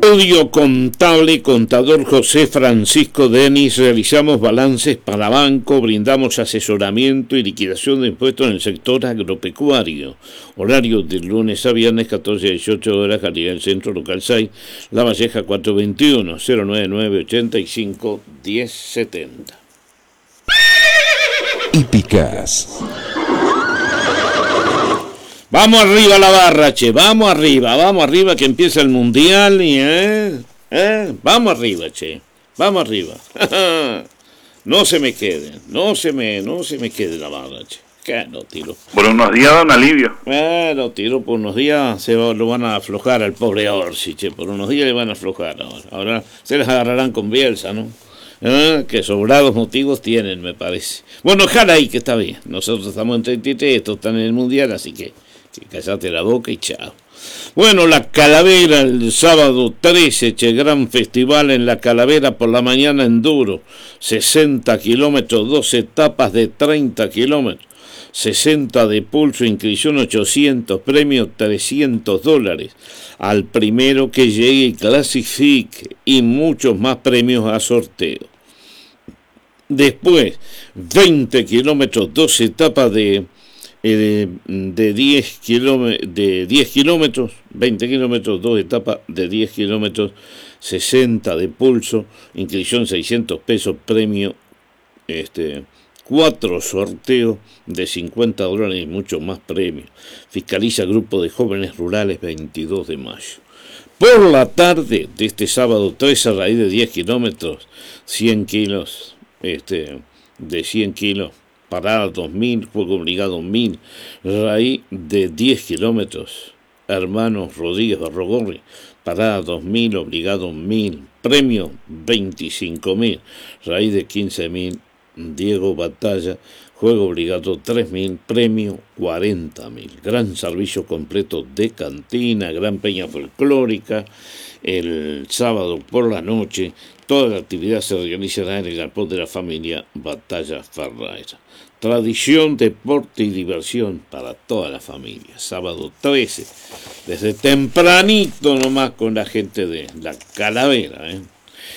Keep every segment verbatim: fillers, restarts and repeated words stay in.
Estudio contable, contador José Francisco Denis. Realizamos balances para banco, brindamos asesoramiento y liquidación de impuestos en el sector agropecuario. Horario de lunes a viernes, catorce a dieciocho horas, calidad del centro, local seis, La Valleja cuatrocientos veintiuno, cero noventa y nueve, ochenta y cinco, diez setenta. Hípicas. Vamos arriba la barra, che, vamos arriba, vamos arriba que empieza el mundial y eh, eh, vamos arriba, che, vamos arriba. No se me quede, no se me, no se me quede la barra, che. Que no tiro. Por unos días da un alivio. Bueno, tiro por unos días, se va, lo van a aflojar al pobre Orsi, che, por unos días le van a aflojar ahora. Ahora se les agarrarán con Bielsa, ¿no? ¿Eh? Que sobrados motivos tienen, me parece. Bueno, ojalá ahí que está bien. Nosotros estamos en treinta y tres, estos están en el mundial, así que cállate la boca y chao. Bueno, la Calavera el sábado trece, che, gran festival en la Calavera por la mañana enduro, sesenta kilómetros, dos etapas de treinta kilómetros, sesenta de pulso, inscripción ochocientos, premio trescientos dólares al primero que llegue y clasifique y muchos más premios a sorteo. Después, veinte kilómetros, dos etapas de De, de, diez kilómetros, de diez kilómetros, veinte kilómetros, dos etapas de diez kilómetros, sesenta de pulso, inscripción seiscientos pesos, premio, este, cuatro sorteos de cincuenta dólares y mucho más premios. Fiscaliza Grupo de Jóvenes Rurales, veintidós de mayo. Por la tarde de este sábado tres, a raíz de diez kilómetros, cien kilos, este, de cien kilos, parada dos mil, juego obligado mil, raíz de diez kilómetros, Hermanos Rodríguez Barrogorri, parada dos mil, obligado mil, premio veinticinco mil, raíz de quince mil, Diego Batalla, juego obligado tres mil, premio cuarenta mil. Gran servicio completo de cantina, gran peña folclórica, el sábado por la noche. Toda la actividad se realizará en el galpón de la familia Batalla Ferreira. Tradición, deporte y diversión para toda la familia. Sábado trece, desde tempranito nomás con la gente de la Calavera. ¿eh?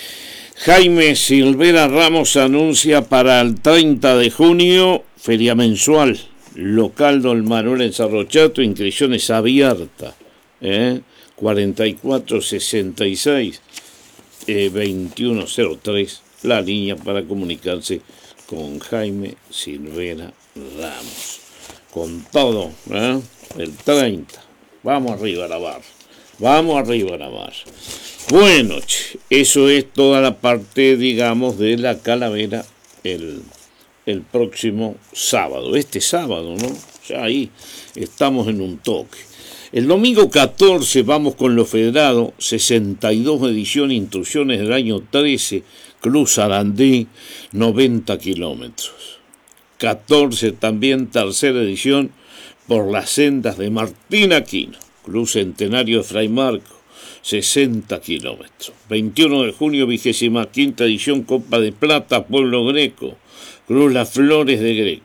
Jaime Silvera Ramos anuncia para el treinta de junio, feria mensual, local Don Manuel en Cerro Chato, inscripciones abiertas. ¿eh? cuarenta y cuatro sesenta y seis, eh, veintiuno cero tres, la línea para comunicarse con Jaime Silvera Ramos. Con todo, ¿eh? el treinta. Vamos arriba a la barra. Vamos arriba a la barra. Bueno, eso es toda la parte, digamos, de la Calavera el, el próximo sábado. Este sábado, ¿no? Ya ahí estamos en un toque. El domingo catorce vamos con los federados, sesenta y dos edición, instrucciones del año trece, Cruz Sarandí, noventa kilómetros. catorce también, tercera edición, por las sendas de Martín Aquino, Cruz Centenario de Fray Marco, sesenta kilómetros. veintiuno de junio, vigésima quinta edición, Copa de Plata, Pueblo Greco, Cruz Las Flores de Greco.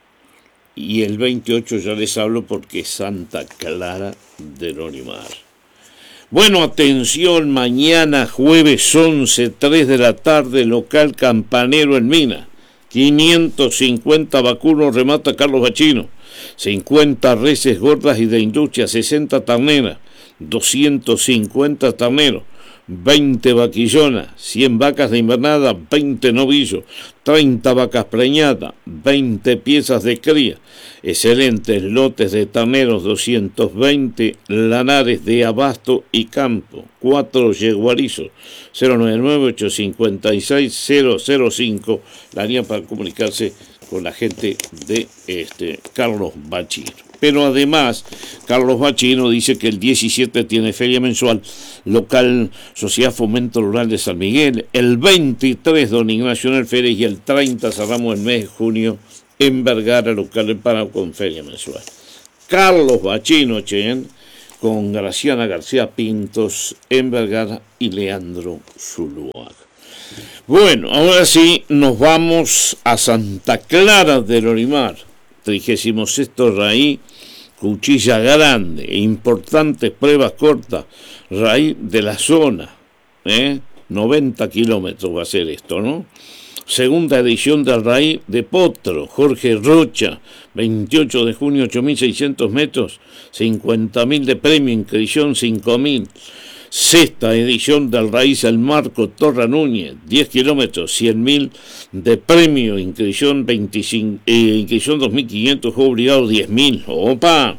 Y el veintiocho ya les hablo porque es Santa Clara del Orimar. Bueno, atención, mañana jueves once, tres de la tarde, local Campanero en Mina. quinientos cincuenta vacunos remata Carlos Bachino. cincuenta reses gordas y de industria, sesenta terneras, doscientos cincuenta terneros, veinte vaquillonas, cien vacas de invernada, veinte novillos, treinta vacas preñadas, veinte piezas de cría, excelentes lotes de terneros, doscientos veinte lanares de abasto y campo, cuatro yeguarizos, cero noventa y nueve, ochocientos cincuenta y seis, cero cero cinco, la línea para comunicarse con la gente de este Carlos Bachino. Pero además, Carlos Bachino dice que el diecisiete tiene feria mensual, local Sociedad Fomento Rural de San Miguel, el veintitrés Don Ignacio en el Férez y el treinta cerramos el mes de junio en Vergara, local en Pará con feria mensual. Carlos Bachino, Chen, con Graciana García Pintos en Vergara y Leandro Zuluaga. Bueno, ahora sí nos vamos a Santa Clara del Orimar, trigésimo sexto raíz cuchilla grande, importantes pruebas cortas, raíz de la zona, ¿eh? noventa kilómetros va a ser esto, ¿no? Segunda edición del Raíz de Potro, Jorge Rocha, veintiocho de junio, ocho mil seiscientos metros, cincuenta mil de premio, inscripción cinco mil. Sexta edición del Raíz El Marco, Torra Núñez, diez kilómetros, cien mil de premio, inscripción, veinticinco, eh, inscripción dos mil quinientos, juego obligado diez mil. ¡Opa!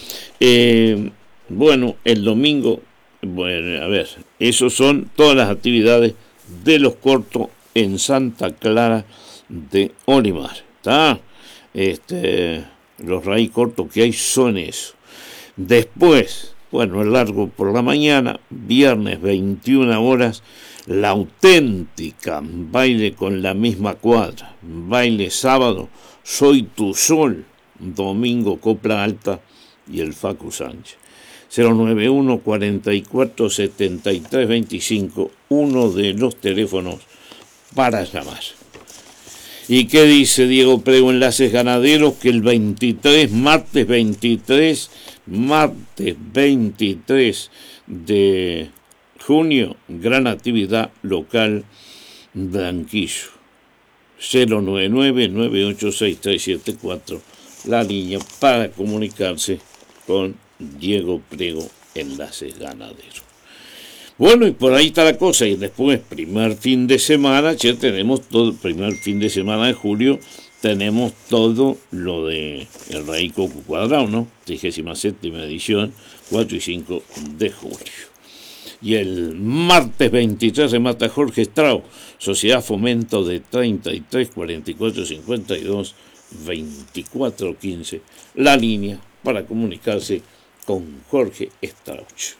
Eh, bueno, el domingo, bueno, a ver, esos son todas las actividades de los cortos en Santa Clara de Olimar. ¿Está? Este, los raíz cortos que hay son eso. Después, bueno, el largo por la mañana, viernes veintiuna horas, la auténtica, baile con la misma cuadra, baile sábado, Soy tu Sol, domingo Copla Alta y el Facu Sánchez. cero nueve uno, cuarenta y cuatro, setenta y tres, veinticinco, uno de los teléfonos para llamar. ¿Y qué dice Diego Prego, Enlaces Ganaderos? Que el veintitrés, martes veintitrés, martes veintitrés de junio, gran actividad local Blanquillo. cero nueve nueve, nueve ocho seis, tres siete cuatro, la línea para comunicarse con Diego Prego, Enlaces Ganaderos. Bueno, y por ahí está la cosa, y después, primer fin de semana, ya tenemos todo, primer fin de semana de julio, tenemos todo lo de el Raíz Coco Cuadrado, ¿no? trigésima séptima edición, cuatro y cinco de julio. Y el martes veintitrés remata Jorge Strauss, Sociedad Fomento de treinta y tres, cuarenta y cuatro, cincuenta y dos, veinticuatro, quince, la línea para comunicarse con Jorge Strauss.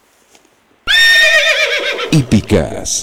Hípicas.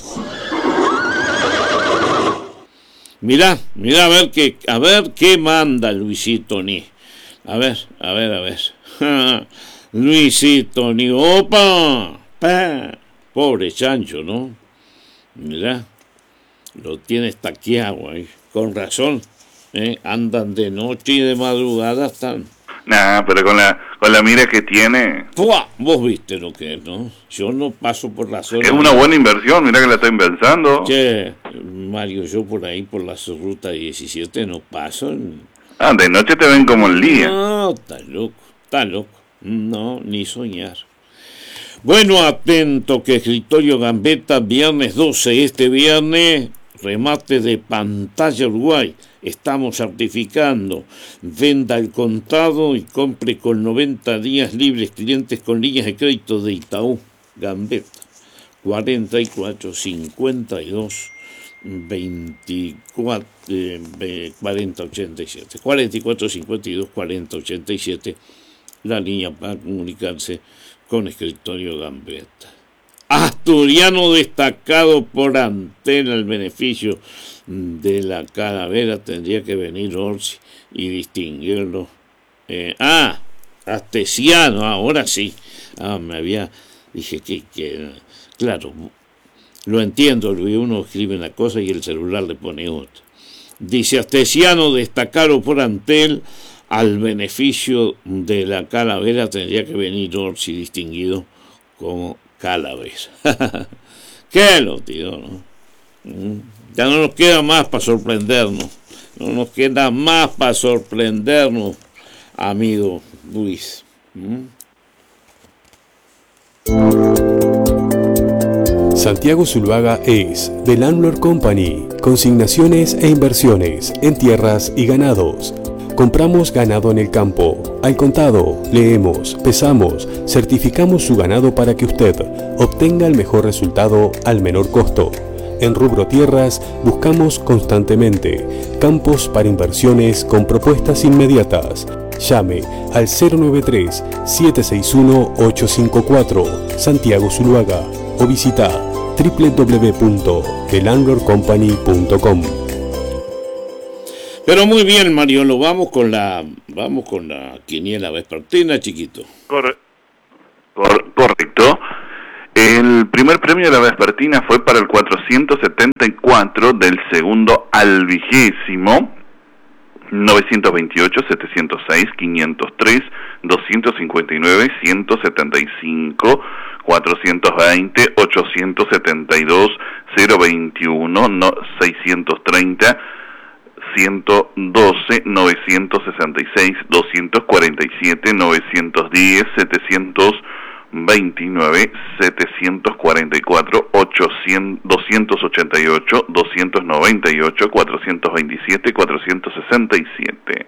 Mirá, mirá a ver qué, a ver qué manda Luisito Ni. A ver, a ver, a ver. Luisito Ni, opa, pa. Pobre chancho, ¿no? Mirá, lo tiene estaqueado ahí. Con razón, ¿eh? Andan de noche y de madrugada están. Nah, pero con la con la mira que tiene. ¡Pua! Vos viste lo que es, ¿no? Yo no paso por la zona. Es una buena inversión, mira que la estoy pensando. Che, Mario, yo por ahí, por la ruta diecisiete, no paso. Ah, de noche te ven como el día. No, está loco, está loco. No, ni soñar. Bueno, atento que Escritorio Gambetta, viernes doce, este viernes, remate de Pantalla Uruguay. Estamos certificando, venda al contado y compre con noventa días libres, clientes con líneas de crédito de Itaú, Gambetta, cuarenta y cuatro, cincuenta y dos, veinticuatro, eh, cuarenta, ochenta y siete, cuarenta y cuatro, cincuenta y dos, cuarenta, ochenta y siete, la línea para comunicarse con Escritorio Gambetta. Asturiano destacado por Antel al beneficio de la calavera, tendría que venir Orsi y distinguirlo. Eh, ah, Astesiano, ahora sí. Ah, me había, dije que, que, claro, lo entiendo, uno escribe una cosa y el celular le pone otra. Dice Astesiano destacado por Antel al beneficio de la calavera, tendría que venir Orsi distinguido como calavera. ¿Qué lo tiró, no? Ya no nos queda más para sorprendernos. No nos queda más para sorprendernos, amigo Luis. ¿Mm? Santiago Zuluaga es The Landlord Company, consignaciones e inversiones en tierras y ganados. Compramos ganado en el campo, al contado, leemos, pesamos, certificamos su ganado para que usted obtenga el mejor resultado al menor costo. En rubro tierras buscamos constantemente campos para inversiones con propuestas inmediatas. Llame al cero nueve tres, siete seis uno, ocho cinco cuatro, Santiago Zuluaga, o visita doble u doble u doble u punto the landlord company punto com. Pero muy bien, Mariolo, vamos con la vamos con la quiniela vespertina, chiquito. Corre- cor- correcto. El primer premio de la vespertina fue para el cuatrocientos setenta y cuatro del segundo al vigésimo, novecientos veintiocho, setecientos seis, quinientos tres, doscientos cincuenta y nueve, ciento setenta y cinco, cuatrocientos veinte, ochocientos setenta y dos, cero veintiuno, no, seiscientos treinta, ciento doce, novecientos sesenta y seis, doscientos cuarenta y siete, novecientos diez, setecientos veintinueve, setecientos cuarenta y cuatro, ochocientos, doscientos ochenta y ocho, doscientos noventa y ocho, cuatrocientos veintisiete, cuatrocientos sesenta y siete.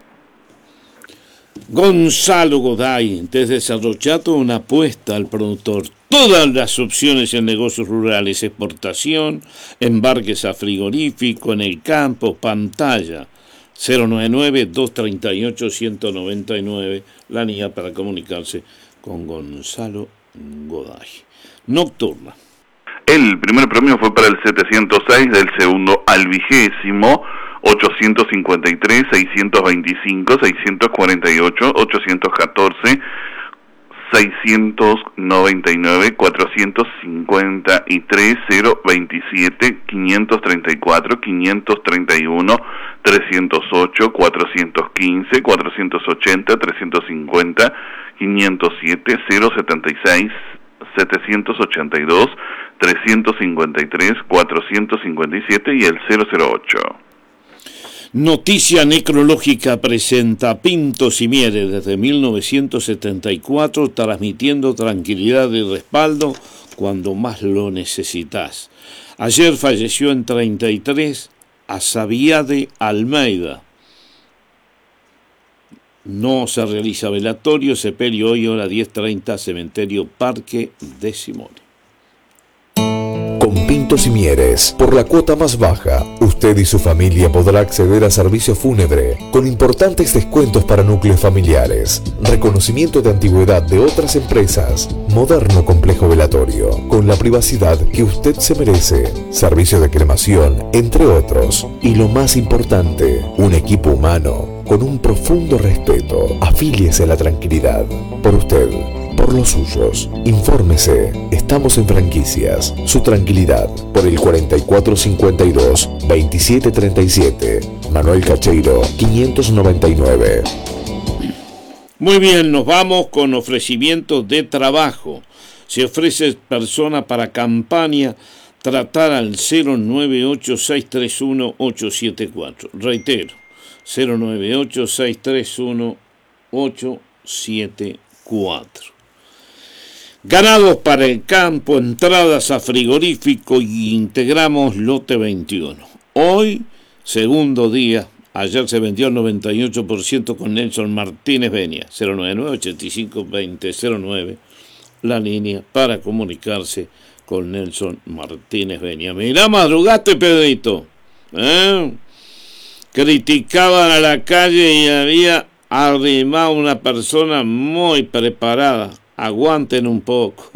Gonzalo Goday, desde Cerro Chato, una apuesta al productor. Todas las opciones en negocios rurales, exportación, embarques a frigorífico, en el campo, pantalla. cero noventa y nueve, doscientos treinta y ocho, ciento noventa y nueve, la línea para comunicarse con Gonzalo Goday. Nocturna. El primer premio fue para el setecientos seis, del segundo al vigésimo, ochocientos cincuenta y tres, seiscientos veinticinco, seiscientos cuarenta y ocho, ochocientos catorce, seiscientos noventa y nueve, cuatrocientos cincuenta y tres, cero veintisiete, quinientos treinta y cuatro, quinientos treinta y uno, trescientos ocho, cuatrocientos quince, cuatrocientos ochenta, trescientos cincuenta, quinientos siete, cero setenta y seis, setecientos ochenta y dos, trescientos cincuenta y tres, cuatrocientos cincuenta y siete y el cero cero ocho. Noticia Necrológica presenta Pintos y Mieres desde mil novecientos setenta y cuatro, transmitiendo tranquilidad y respaldo cuando más lo necesitas. Ayer falleció en treinta y tres Asabiade Almeida. No se realiza velatorio, sepelio hoy hora diez treinta, Cementerio Parque de Simone. Con Pintos y Mieres, por la cuota más baja, usted y su familia podrá acceder a servicio fúnebre con importantes descuentos para núcleos familiares, reconocimiento de antigüedad de otras empresas, moderno complejo velatorio, con la privacidad que usted se merece, servicio de cremación, entre otros. Y lo más importante, un equipo humano con un profundo respeto. Afíliese a la tranquilidad. Por usted, por los suyos. Infórmese. Estamos en Franquicias. Su tranquilidad. Por el cuarenta y cuatro cincuenta y dos, veintisiete treinta y siete. Manuel Cacheiro, quinientos noventa y nueve. Muy bien, nos vamos con ofrecimientos de trabajo. Se ofrece persona para campaña. Tratar al cero nueve ocho, seis tres uno, ocho siete cuatro. Reitero, cero nueve ocho, seis tres uno, ocho siete cuatro. Ganados para el campo, entradas a frigorífico y integramos lote veintiuno. Hoy, segundo día, ayer se vendió el noventa y ocho por ciento con Nelson Martínez Benia, cero nueve nueve, ochenta y cinco, veinte cero nueve, la línea para comunicarse con Nelson Martínez Benia. Mirá, madrugaste, Pedrito. ¿Eh? Criticaban a la calle y había arrimado una persona muy preparada. Aguanten un poco,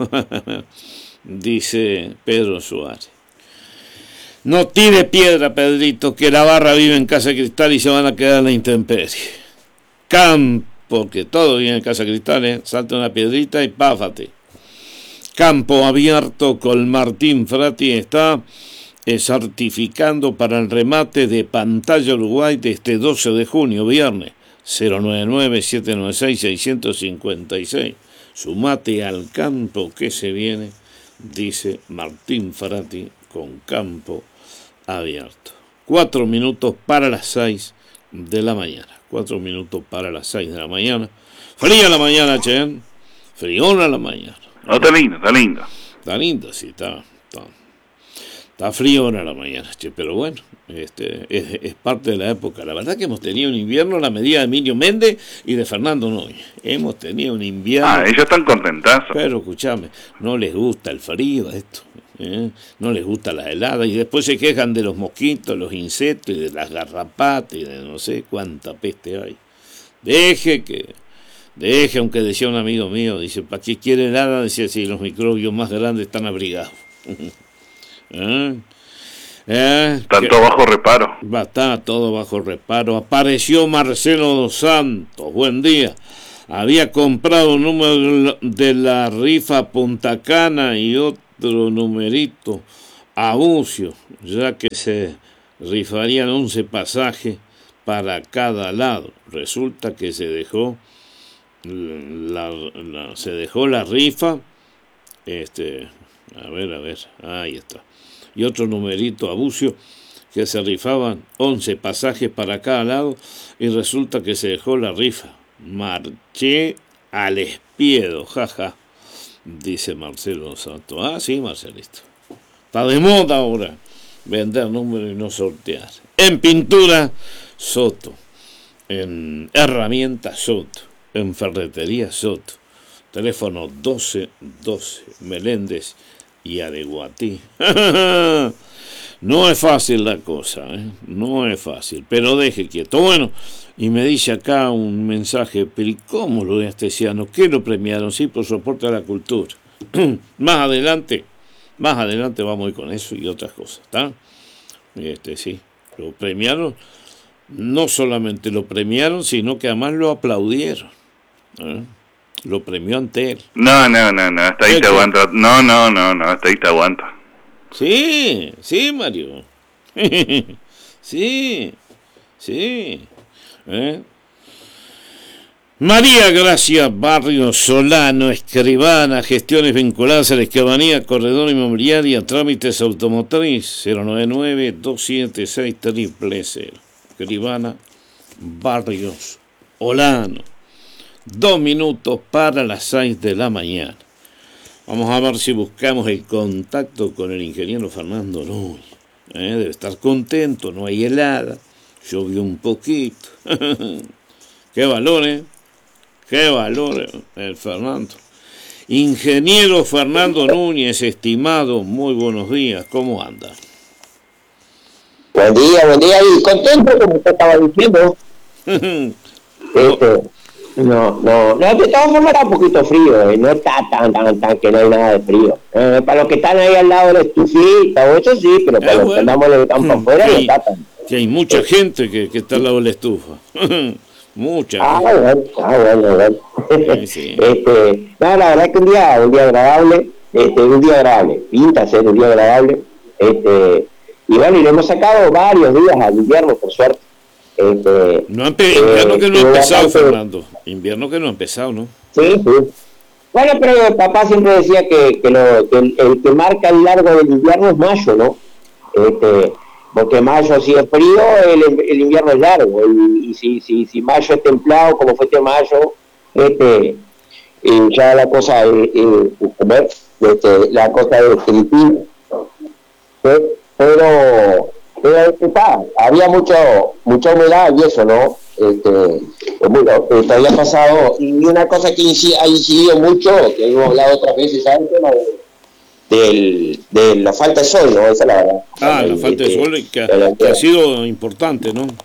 dice Pedro Suárez. No tire piedra, Pedrito, que la barra vive en Casa Cristal y se van a quedar en la intemperie. Campo, que todo viene en Casa Cristal, ¿eh? Salta una piedrita y páfate. Campo abierto con Martín Frati está eh, certificando para el remate de Pantalla Uruguay de este doce de junio, viernes, cero nueve nueve, siete nueve seis, seis cinco seis. Sumate al campo que se viene, dice Martín Frati con Campo abierto. Cuatro minutos para las seis de la mañana. Cuatro minutos para las seis de la mañana. Fría la mañana, che. Friona la mañana. No, está lindo, está lindo. Está lindo, sí, está, está, está friona la mañana, che, pero bueno, este, es, es parte de la época. La verdad que hemos tenido un invierno a la medida de Emilio Méndez y de Fernando Noy. Hemos tenido un invierno. Ah, ellos están contentazos. Pero escúchame, no les gusta el frío esto, ¿eh? No les gusta la helada y después se quejan de los mosquitos, los insectos y de las garrapatas y de no sé cuánta peste hay. Deje que, deje, aunque decía un amigo mío, dice, ¿para qué quiere helada? Decía, si los microbios más grandes están abrigados. ¿Eh? Eh, Están todo bajo reparo. Va a estar todo bajo reparo. Apareció Marcelo Dos Santos. Buen día. Había comprado un número de la rifa Punta Cana y otro numerito a Bucio, ya que se rifarían once pasajes para cada lado. Resulta que se dejó la, la, se dejó la rifa, este, a ver, a ver, ahí está, y otro numerito a Bucio, que se rifaban once pasajes para cada lado, y resulta que se dejó la rifa. Marché al espiedo, jaja, dice Marcelo Santos. Ah, sí, Marcelito. Está de moda ahora vender números y no sortear. En pintura, Soto. En herramientas, Soto. En ferretería, Soto. Teléfono doce doce, Meléndez y Areguatí. No es fácil la cosa, ¿eh? No es fácil, pero deje quieto. Bueno, y me dice acá un mensaje, pero ¿y cómo lo de Astesiano? ¿Qué lo premiaron? Sí, por su aporte a la cultura. Más adelante, más adelante vamos a ir con eso y otras cosas, ¿está? Este, sí, lo premiaron, no solamente lo premiaron, sino que además lo aplaudieron, ¿eh? Lo premió ante él. No, no, no, no, hasta ahí te aguanta. No, no, no, no, hasta ahí te aguanta. Sí, sí, Mario. Sí, sí. ¿Eh? María Gracia Barrio Solano, escribana, gestiones vinculadas a la escribanía, corredor inmobiliaria, trámites automotriz, cero nueve nueve, dos siete seis, cero cero cero. Escribana Barrios Solano. Dos minutos para las seis de la mañana. Vamos a ver si buscamos el contacto con el ingeniero Fernando Núñez. ¿Eh? Debe estar contento, no hay helada, llovió un poquito. Qué valor, ¿eh? Qué valor el Fernando. Ingeniero Fernando Núñez, estimado, muy buenos días, ¿cómo anda? Buen día, buen día, y contento como usted estaba diciendo. este... No, no, no, de todas formas está un poquito frío, eh. No está tan, tan, tan que no hay nada de frío. Eh, para los que están ahí al lado de la estufita, o eso sí, pero para eh, los bueno. que andamos en el campo afuera no está tan. Que hay mucha gente que, que está al lado de la estufa. Mucha. Ah, bueno, ah, bueno, bueno. Sí, sí. Este, no, la verdad es que un día, un día agradable, este, un día agradable, pinta ser un día agradable, este, y bueno, y lo hemos sacado varios días al invierno, por suerte. Este, no empe- invierno eh, que no ha empezado, Fernando. Invierno que no ha empezado, ¿no? Sí, sí. Bueno, pero papá siempre decía que, que, lo, que el, el que marca el largo del invierno es mayo, ¿no? Este, porque mayo si es frío, el, el invierno es largo. El, y si, si, si mayo es templado, como fue este mayo, este, eh, ya la cosa es, eh, eh, este, la cosa es filipina. Pero, pero está, había mucho mucha humedad y eso, ¿no? Este, bueno, este, había pasado, y una cosa que ha incidido mucho, que hemos hablado otras veces, ¿sabes? Del, de la falta de sol, ¿no? Esa es la verdad. Ah, la falta de sol que, que ha sido importante, ¿no?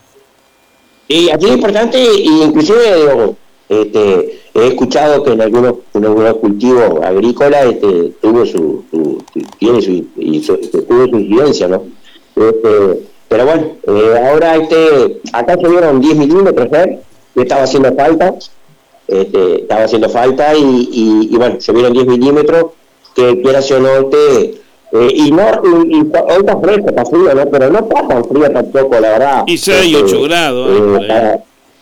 Y ha sido importante, e inclusive, digo, este, he escuchado que en algunos, en algunos cultivos agrícolas este, tuvo su, su, su tiene su, y su, tuvo su incidencia, ¿no? Este, pero bueno, eh, ahora este, acá se vieron diez milímetros, ¿eh? Que estaba haciendo falta, este, estaba haciendo falta y, y, y bueno, se vieron diez milímetros, que quiera o no, este, eh, y no, y, y, hoy está fresco, está frío, ¿no? Pero no está tan frío tampoco, la verdad. Y seis, este, ocho grados, eh, eh,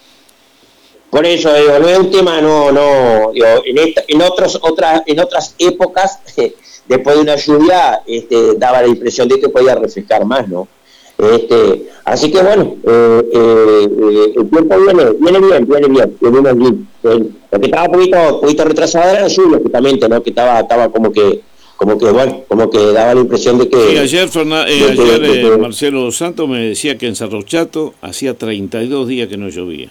por eso, digo, no es un tema, no, no, digo, en, esta, en, otros, otras, en otras épocas, después de una lluvia, este, daba la impresión de que podía refrescar más, ¿no? Este, así que bueno, eh, eh, eh, el tiempo viene, viene bien, viene bien, viene bien. Eh, lo que estaba un poquito, un poquito retrasado era la lluvia, justamente, ¿no? Que estaba, estaba como que, como que, bueno, como que daba la impresión de que... Sí, ayer, Fernan- eh, de que, ayer de que, eh, Marcelo Santos me decía que en Cerro Chato hacía treinta y dos días que no llovía.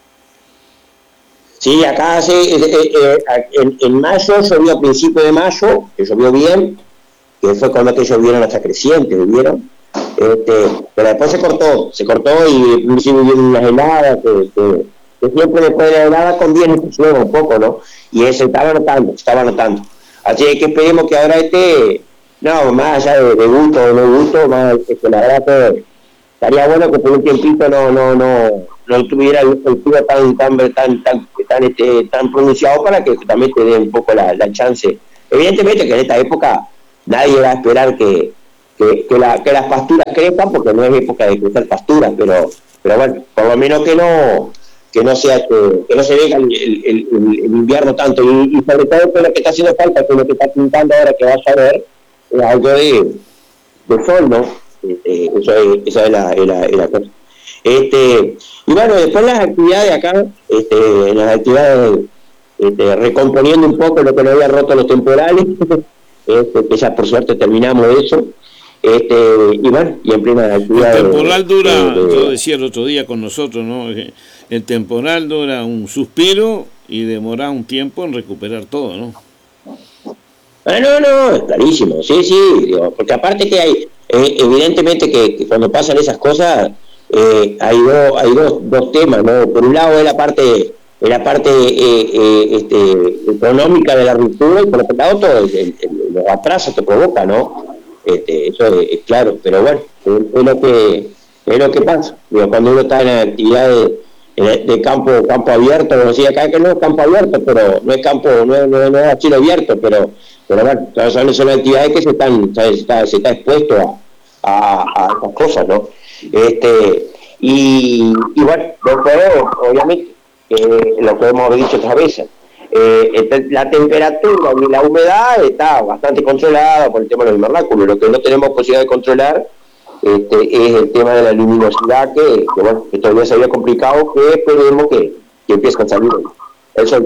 Sí, acá hace, eh, eh, en, en mayo llovió, a principios de mayo, que llovió bien, que fue cuando que llovieron hasta crecientes, ¿vieron? Este, pero después se cortó, se cortó y inclusive hubo unas heladas, que, que, que siempre después de la helada conviene que llueva un poco, ¿no? Y eso estaba notando, estaba notando. Así que esperemos que ahora este, no, más allá de, de gusto o no gusto, más este, la verdad que estaría bueno que por un tiempito no, no, no, no tuviera el cultivo tan, tan, tan, tan, tan, este, tan pronunciado para que también te dé un poco la, la chance. Evidentemente que en esta época nadie va a esperar que Que, que, la, que las pasturas crezcan, porque no es época de crecer pasturas, pero pero bueno, por lo menos que no que que no sea que, que no se venga el, el, el, el invierno tanto, y, y sobre todo con lo que está haciendo falta, con lo que está pintando ahora que vas a ver, es algo de, de sol, ¿no? Este, eso es, esa es la, es la, es la cosa. Este, y bueno, después las actividades acá, este, las actividades este, recomponiendo un poco lo que nos había roto los temporales, este, que ya por suerte terminamos eso. Este, y bueno, y en plena actividad. El temporal dura, de, de, yo decía el otro día con nosotros, ¿no? El temporal dura un suspiro y demora un tiempo en recuperar todo, ¿no? Ah, no, no, es clarísimo, sí, sí, digo, porque aparte que hay, eh, evidentemente que, que cuando pasan esas cosas, eh, hay, do, hay dos, dos temas, ¿no? Por un lado es la parte, es la parte eh, eh, este, económica de la ruptura, y por otro lado todo el, el, el, los atrasos que provoca, ¿no? Este, eso es, es claro, pero bueno, es, es lo que es lo que pasa. Digo, cuando uno está en actividades de, de campo campo abierto, como decía acá, que no es campo abierto, pero no es campo, no es, no es, no es a cielo abierto, pero pero bueno, son, son actividades que se están, se está, se está expuesto a, a, a estas cosas, ¿no? Este, y, y bueno, después, obviamente, eh, lo que hemos dicho otras veces, eh, la temperatura y la humedad está bastante controlada por el tema de los invernáculos. Lo que no tenemos posibilidad de controlar este, es el tema de la luminosidad, que, que bueno, que todavía se había complicado, que esperemos que, que empiece a salir el sol.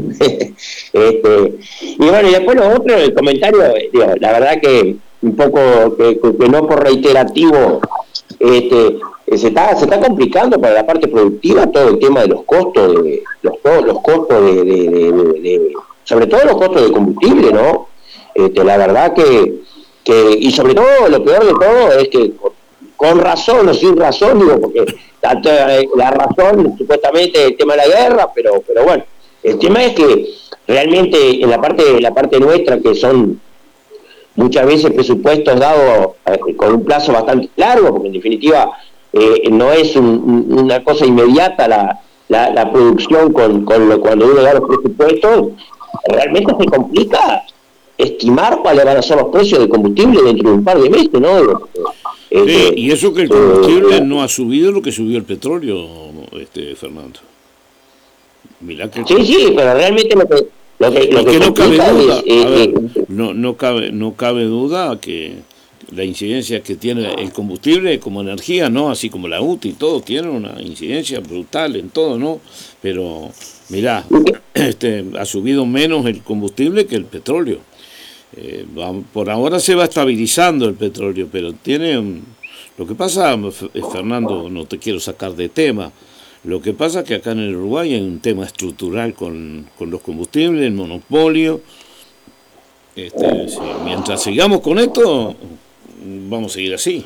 este, y bueno, y después lo otro, el comentario, digo, la verdad que un poco, que, que no por reiterativo, este, se está se está complicando para la parte productiva todo el tema de los costos, de los, todos los costos de, de, de, de, de sobre todo los costos de combustible, ¿no? Este, la verdad que, que, y sobre todo, lo peor de todo es que con, con razón o sin razón, digo, porque tanto la razón supuestamente es el tema de la guerra, pero pero bueno, el tema es que realmente en la parte la parte nuestra, que son muchas veces presupuestos dados eh, con un plazo bastante largo, porque en definitiva eh, no es un, una cosa inmediata la, la, la producción con, con lo, cuando uno da los presupuestos, realmente se complica estimar cuáles van a ser los precios de combustible dentro de un par de meses, ¿no? Este, sí, y eso que el combustible eh, no ha subido lo que subió el petróleo, este Fernando. Mirá que sí, sí, pero realmente lo que lo que, lo lo que, que no cabe duda, es, eh, a ver, eh, no no cabe no cabe duda que la incidencia que tiene el combustible como energía, ¿no? Así como la U T I, todo tiene una incidencia brutal en todo, ¿no? Pero mirá, este ha subido menos el combustible que el petróleo. Eh, por ahora se va estabilizando el petróleo, pero tiene un, lo que pasa, Fernando, no te quiero sacar de tema, lo que pasa es que acá en el Uruguay hay un tema estructural con, con los combustibles, el monopolio. Este, sí, mientras sigamos con esto, vamos a seguir así.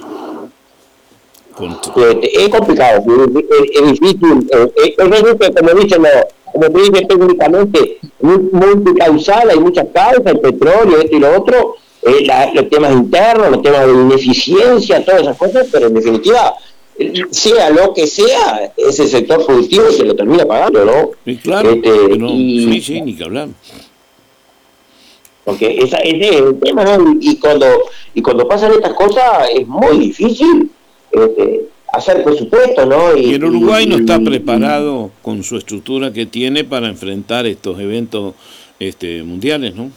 Con... es complicado, es, es difícil, es, es como dicen los, como se dice técnicamente, multicausal, hay muchas causas, el petróleo, esto y lo otro, eh, la, los temas internos, los temas de ineficiencia, todas esas cosas, pero en definitiva, sea lo que sea, ese sector productivo se lo termina pagando, ¿no? Y claro, este, no, y, sí, sí, ni que hablar. Porque esa, ese es el tema, ¿no? Y cuando, y cuando pasan estas cosas es muy difícil este, hacer presupuesto, ¿no? Y, y el Uruguay no está preparado con su estructura que tiene para enfrentar estos eventos este, mundiales, ¿no?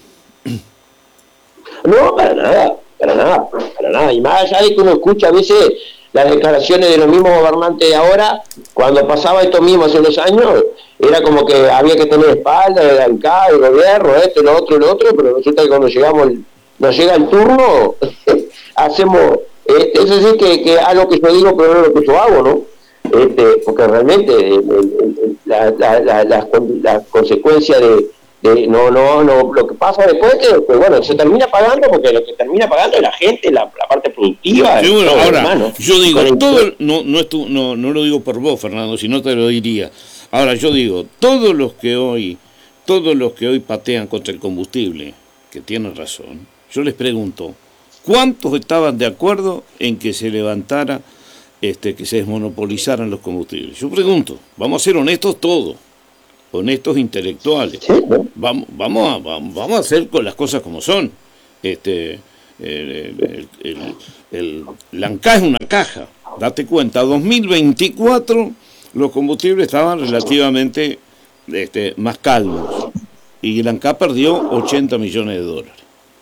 No, para nada, para nada, para nada. Y más allá de que uno escucha a veces las declaraciones de los mismos gobernantes de ahora, cuando pasaba esto mismo hace unos años, era como que había que tener espalda de acá, el gobierno, esto, lo otro, lo otro, pero resulta que cuando llegamos, nos llega el turno, hacemos, este, eso sí que, que algo que yo digo, pero no lo que yo hago, ¿no? Este, porque realmente el, el, el, la, la, la, la, la consecuencia de, de no, no, no, lo que pasa después es que, pues bueno, se termina pagando, porque lo que termina pagando es la gente, la, la parte productiva. Sí, bueno, ahora, demás, ¿no? yo digo, todo, el, no, no, es tu, no, no lo digo por vos, Fernando, si no te lo diría. Ahora, yo digo, todos los que hoy, todos los que hoy patean contra el combustible, que tienen razón, yo les pregunto, ¿cuántos estaban de acuerdo en que se levantara, este, que se desmonopolizaran los combustibles? Yo pregunto, vamos a ser honestos todos, honestos intelectuales. Sí, ¿no? Vamos, vamos a, vamos, vamos a hacer con las cosas como son. Este, el, el, el, el, el, la ANCA es una caja. Date cuenta, dos mil veinticuatro los combustibles estaban relativamente este, más calmos y Glanca perdió ochenta millones de dólares.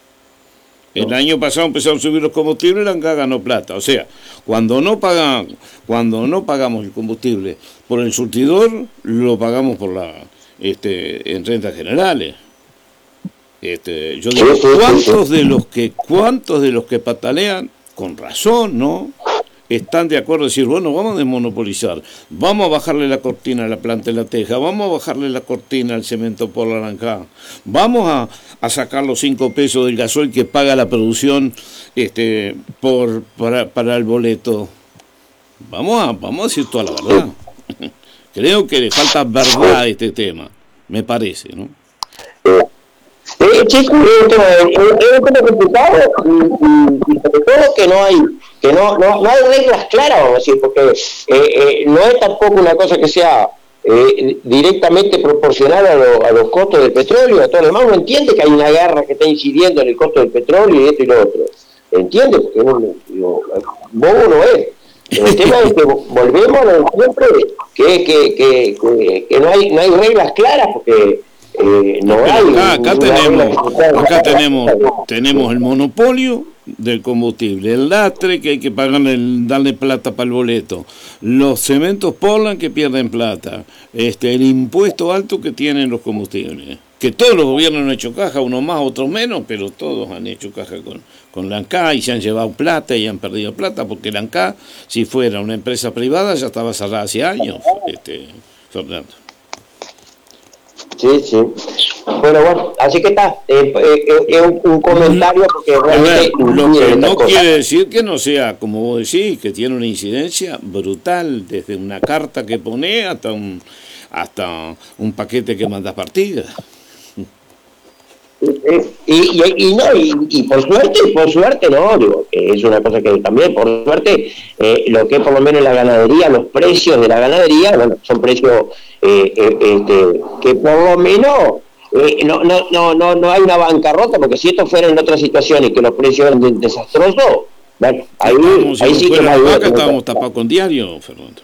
El año pasado empezaron a subir los combustibles y Glanca ganó plata. O sea, cuando no pagan, cuando no pagamos el combustible por el surtidor, lo pagamos por la este, en rentas generales. Este, yo digo, ¿cuántos de los que, cuántos de los que patalean, con razón, ¿no?, están de acuerdo en decir, bueno, vamos a desmonopolizar, vamos a bajarle la cortina a la planta de la teja, vamos a bajarle la cortina al cemento por la naranja, vamos a, a sacar los cinco pesos del gasoil que paga la producción este, por para, para el boleto? Vamos a, vamos a decir toda la verdad. Creo que le falta verdad a este tema, me parece, ¿no? Eh, chicos, es un tema, es un tema complicado y, y, y sobre todo que no hay que no, no, no hay reglas claras, vamos a decir, porque eh, eh, no es tampoco una cosa que sea eh, directamente proporcional a, lo, a los costos del petróleo, a todo lo demás. Uno entiende que hay una guerra que está incidiendo en el costo del petróleo y esto y lo otro, entiende, porque no, no, bobo no es. El tema es que volvemos a lo de siempre, que, que, que, que, que no hay no hay reglas claras, porque Eh, no hay, acá, acá tenemos acá tenemos tenemos el monopolio del combustible, el lastre que hay que pagarle, darle plata para el boleto, los cementos Portland que pierden plata, este el impuesto alto que tienen los combustibles, que todos los gobiernos han hecho caja, unos más, otros menos, pero todos han hecho caja con, con Glanca y se han llevado plata y han perdido plata, porque Glanca, si fuera una empresa privada, ya estaba cerrada hace años, este Fernando. Sí, sí. Bueno, bueno, así que está, eh, eh, eh, un, un comentario porque realmente... Ver, lo que no quiere decir que no sea, como vos decís, que tiene una incidencia brutal, desde una carta que pone hasta un hasta un paquete que manda partidas. Y, y, y no y, y por suerte por suerte no digo que es una cosa que también por suerte eh, lo que es por lo menos la ganadería, los precios de la ganadería, bueno, son precios eh, eh, este, que por lo menos eh, no, no no no no hay una bancarrota, porque si esto fuera en otra situación y que los precios eran de, desastrosos, bueno, ahí, estamos, ahí si sí que la no vaca, estábamos tapados con diario, Fernando.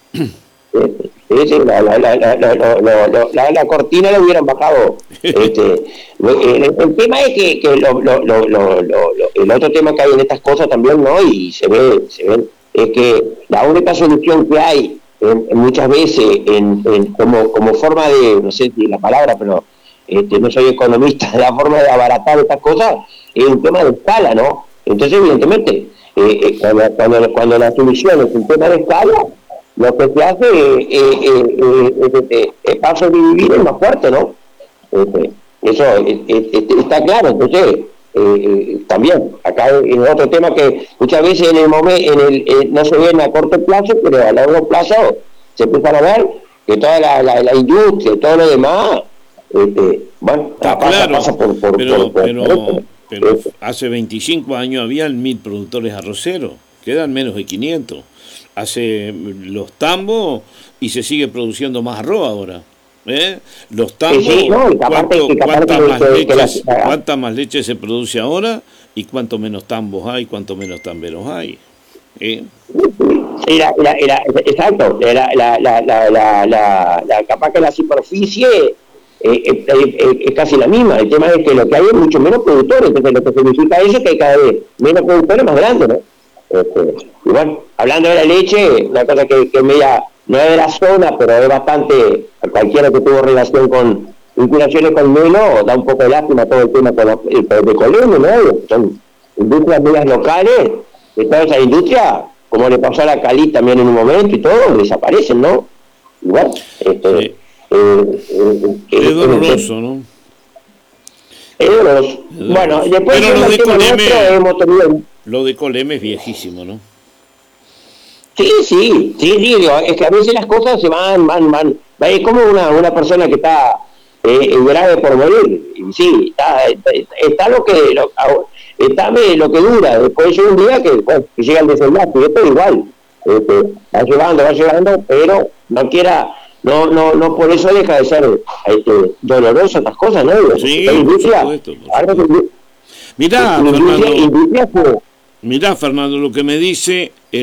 Sí, sí, la, la, la, la, la, la, la, la cortina la hubieran bajado. Este, el, el tema es que, que lo, lo, lo, lo, lo, el otro tema que hay en estas cosas también, ¿no? Y se ve, se ve, es que la única solución que hay en, en muchas veces en, en, como, como forma de, no sé si la palabra, pero este, no soy economista, la forma de abaratar estas cosas es un tema de escala, ¿no? Entonces, evidentemente, eh, cuando, cuando, cuando la solución es un tema de escala, lo que se hace es eh, eh, eh, eh, eh, para sobrevivir es más fuerte, ¿no? Eh, eso eh, eh, está claro. Entonces, eh, eh, también, acá es otro tema que muchas veces en el momento en el, eh, no se ven a corto plazo, pero a largo plazo se empiezan a ver que toda la, la, la industria y todo lo demás, este, bueno, está pasa, claro, pasa por, por, pero, por, por, pero, por, pero por, hace veinticinco años habían mil productores arroceros, quedan menos de quinientos. Hace los tambos y se sigue produciendo más arroz ahora. ¿eh? Los tambos, sí, sí, no, ¿cuánto, que, cuánta, más que, leches, que la... ¿cuánta más leche se produce ahora y cuánto menos tambos hay, cuánto menos tamberos hay? ¿eh? Sí, la, la, la, exacto, la, la, la, la, la, la, la, capaz que la superficie eh, eh, eh, es casi la misma. El tema es que lo que hay es mucho menos productores, entonces lo que significa eso es que hay cada vez menos productores más grandes, ¿no? Este, y bueno, hablando de la leche, una cosa que, que media, no es de la zona, pero es bastante, a cualquiera que tuvo relación con vinculaciones con Melo, da un poco de lástima todo el tema con la, de Colombia, ¿no? Son industrias medias locales, de toda esa industria, como le pasó a la Cali también en un momento y todo, desaparecen, ¿no? Igual, este, sí. eh, eh, es doloroso, eh, ¿no? Es doloroso. Bueno, después pero lo de Coleme, hemos tenido... lo de Coleme es viejísimo, ¿no? Sí, sí, sí, sí, digo, es que a veces las cosas se van, van, van, es como una, una persona que está eh, grave por morir, y sí, está, está, está lo que lo, está lo que dura, después llega un día que, bueno, que llega el desenlace, y esto es igual, este, va llegando, va llegando, pero no quiera, no, no, no por eso deja de ser este, doloroso estas cosas, ¿no? Digo, sí, la industria, por supuesto, por supuesto. Mirá, la industria, Fernando, industria fue, mirá, Fernando, lo que me dice